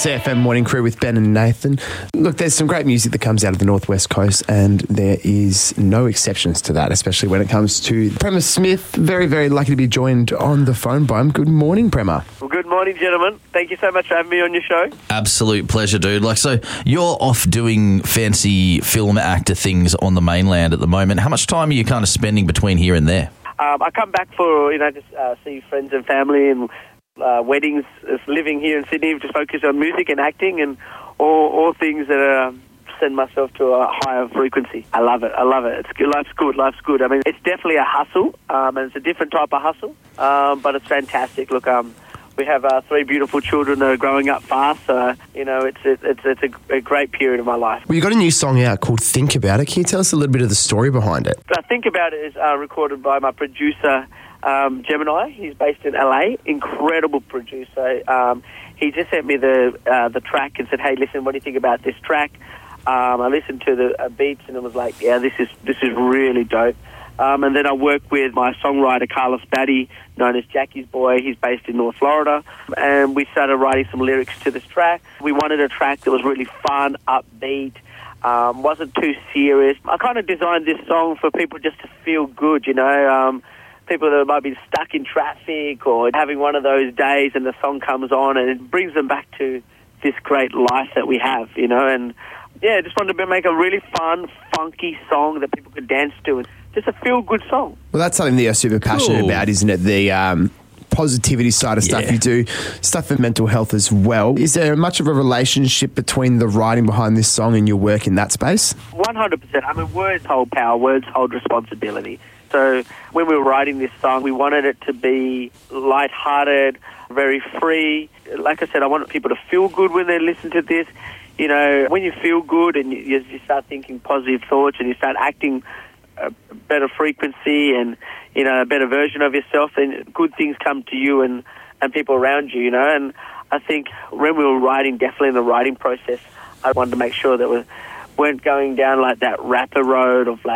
SAFM Morning Crew with Ben and Nathan. Look, there's some great music that comes out of the Northwest Coast, and there is no exceptions to that, especially when it comes to Prema Smith. Very, very lucky to be joined on the phone by him. Good morning, Prema. Well, good morning, gentlemen. Thank you so much for having me on your show. Absolute pleasure, dude. So you're off doing fancy film actor things on the mainland at the moment. How much time are you kind of spending between here and there? I come back for, just see friends and family and weddings, living here in Sydney, to focus on music and acting and all things that send myself to a higher frequency. I love it. It's good. Life's good. I mean, it's definitely a hustle, and it's a different type of hustle, but it's fantastic. Look, we have 3 beautiful children that are growing up fast, so, it's a great period of my life. Well, you got a new song out called Think About It. Can you tell us a little bit of the story behind it? Think About It is recorded by my producer, Gemini. He's based in LA. Incredible producer. He just sent me the track and said, "Hey, listen, what do you think about this track?" I listened to the beats and it was like, "Yeah, this is really dope." And then I worked with my songwriter Carlos Batty, known as Jackie's Boy. He's based in North Florida, and we started writing some lyrics to this track. We wanted a track that was really fun, upbeat. Wasn't too serious. I kind of designed this song for people just to feel good, people that might be stuck in traffic or having one of those days, and the song comes on and it brings them back to this great life that we have, and yeah, just wanted to make a really fun, funky song that people could dance to. It's just a feel-good song. Well, that's something that you're super passionate about, isn't it? The positivity side of stuff. You do stuff for mental health as well. Is there much of a relationship between the writing behind this song and your work in that space? 100%. I mean, words hold power. Words hold responsibility. So when we were writing this song, we wanted it to be lighthearted, very free. Like I said, I wanted people to feel good when they listen to this. When you feel good and you start thinking positive thoughts and you start acting a better frequency and, a better version of yourself, then good things come to you and people around you, And I think when we were writing, definitely in the writing process, I wanted to make sure that we weren't going down like that rapper road of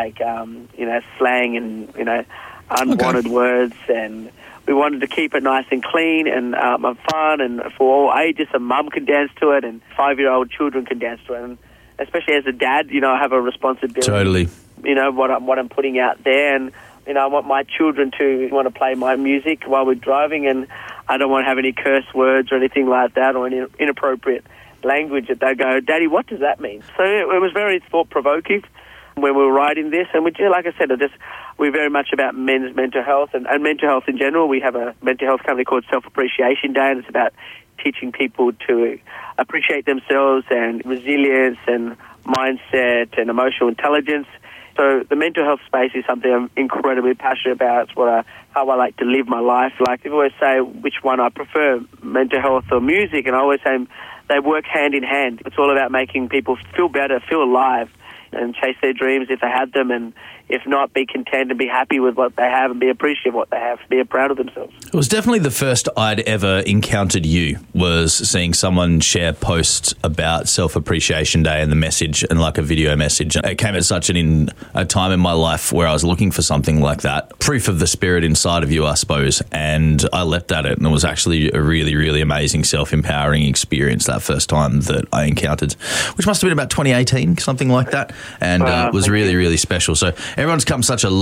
slang and, unwanted words, and we wanted to keep it nice and clean and fun and for all ages. A mum can dance to it and 5-year-old children can dance to it. And especially as a dad, I have a responsibility. Totally. What I'm putting out there, and I want my children to want to play my music while we're driving, and I don't want to have any curse words or anything like that or any inappropriate language that they go, "Daddy, what does that mean?" So it was very thought-provoking when we were writing this, and like I said, we're very much about men's mental health and mental health in general. We have a mental health company called Self-Appreciation Day, and it's about teaching people to appreciate themselves and resilience and mindset and emotional intelligence. So the mental health space is something I'm incredibly passionate about. It's how I like to live my life. Like, people always say which one I prefer, mental health or music, and I always say they work hand in hand. It's all about making people feel better, feel alive, and chase their dreams if they have them, and if not, be content and be happy with what they have and be appreciative of what they have, be proud of themselves. It was definitely the first I'd ever encountered you, was seeing someone share posts about Self-Appreciation Day and the message, and like a video message. It came at such a time in my life where I was looking for something like that. Proof of the spirit inside of you, I suppose. And I leapt at it, and it was actually a really, really amazing self-empowering experience that first time that I encountered, which must have been about 2018, something like that. And it was really, really special. So everyone's come such a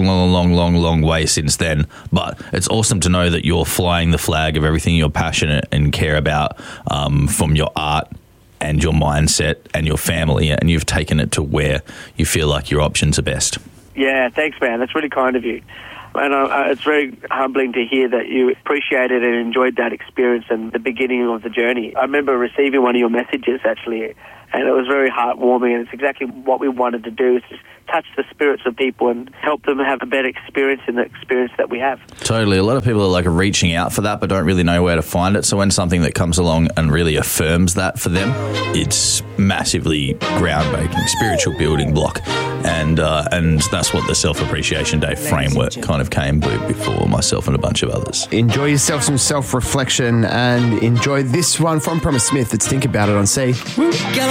long way since then, but it's awesome to know that you're flying the flag of everything you're passionate and care about, from your art and your mindset and your family, and you've taken it to where you feel like your options are best. Yeah, thanks, man. That's really kind of you. And it's very humbling to hear that you appreciated and enjoyed that experience and the beginning of the journey. I remember receiving one of your messages, actually, and it was very heartwarming, and it's exactly what we wanted to do, is just touch the spirits of people and help them have a better experience in the experience that we have. Totally. A lot of people are reaching out for that but don't really know where to find it. So when something that comes along and really affirms that for them, it's massively groundbreaking, spiritual building block. And that's what the Self-Appreciation Day framework kind of came before myself and a bunch of others. Enjoy yourself some self-reflection and enjoy this one from Prema Smith. Let's Think About It on C.